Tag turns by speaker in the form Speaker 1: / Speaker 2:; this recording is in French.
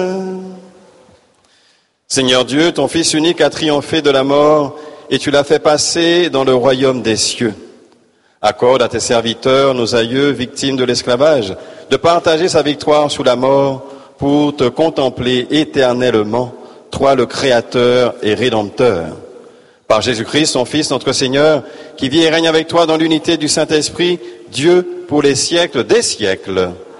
Speaker 1: Seigneur Dieu, ton Fils unique a triomphé de la mort et tu l'as fait passer dans le royaume des cieux. Accorde à tes serviteurs, nos aïeux, victimes de l'esclavage, de partager sa victoire sous la mort pour te contempler éternellement, toi le Créateur et Rédempteur. Par Jésus-Christ, ton Fils, notre Seigneur, qui vit et règne avec toi dans l'unité du Saint-Esprit, Dieu pour les siècles des siècles.